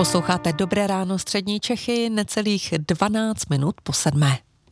Posloucháte Dobré ráno střední Čechy, necelých 12 minut po 7.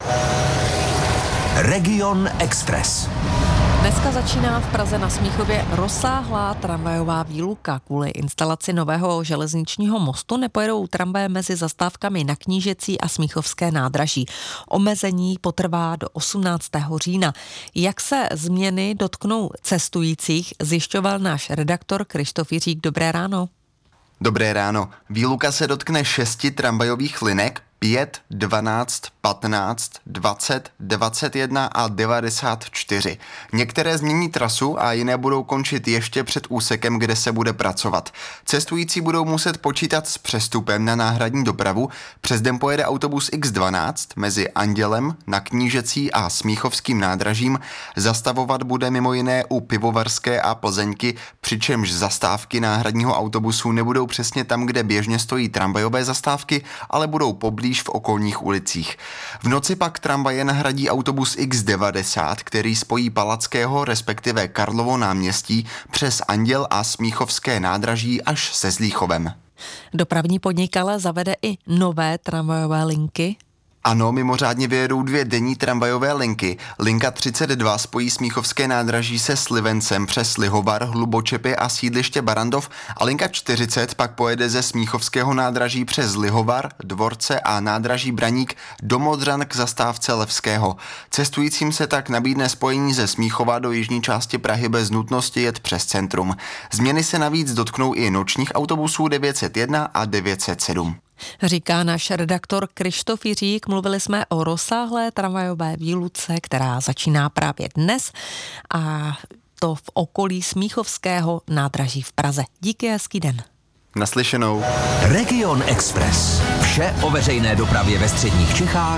Region Express. Dneska začíná v Praze na Smíchově rozsáhlá tramvajová výluka. Kvůli instalaci nového železničního mostu nepojedou tramvaje mezi zastávkami na Knížecí a Smíchovské nádraží. Omezení potrvá do 18. října. Jak se změny dotknou cestujících, zjišťoval náš redaktor Krištof Jiřík. Dobré ráno. Dobré ráno. Výluka se dotkne 6 tramvajových linek, 5, 12, 15, 20, 21 a 94. Některé změní trasu a jiné budou končit ještě před úsekem, kde se bude pracovat. Cestující budou muset počítat s přestupem na náhradní dopravu. Přes den pojede autobus X12 mezi Andělem, na Knížecí a Smíchovským nádražím. Zastavovat bude mimo jiné u Pivovarské a Plzeňky, přičemž zastávky náhradního autobusu nebudou přesně tam, kde běžně stojí tramvajové zastávky, ale budou poblíž v okolních ulicích. V noci pak tramvaje nahradí autobus X90, který spojí Palackého, respektive Karlovo náměstí přes Anděl a Smíchovské nádraží až se Zlíchovem. Dopravní podnik ale zavede i nové tramvajové linky. Ano, mimořádně vyjedou 2 denní tramvajové linky. Linka 32 spojí Smíchovské nádraží se Slivencem přes Lihovar, Hlubočepy a sídliště Barandov a linka 40 pak pojede ze Smíchovského nádraží přes Lihovar, Dvorce a nádraží Braník do Modřan k zastávce Levského. Cestujícím se tak nabídne spojení ze Smíchova do jižní části Prahy bez nutnosti jet přes centrum. Změny se navíc dotknou i nočních autobusů 901 a 907. Říká náš redaktor Krištof Jiřík. Mluvili jsme o rozsáhlé tramvajové výluce, která začíná právě dnes a to v okolí Smíchovského nádraží v Praze. Díky, hezký den. Naslyšenou. Region Express. Vše o veřejné dopravě ve středních Čechách